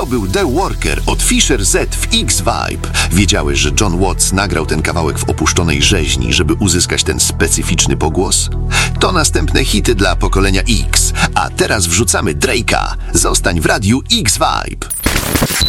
był The Worker od Fisher Z w X-Vibe. Wiedziałeś, że John Watts nagrał ten kawałek w opuszczonej rzeźni, żeby uzyskać ten specyficzny pogłos? To następne hity dla pokolenia X. A teraz wrzucamy Drake'a. Zostań w radiu X-Vibe.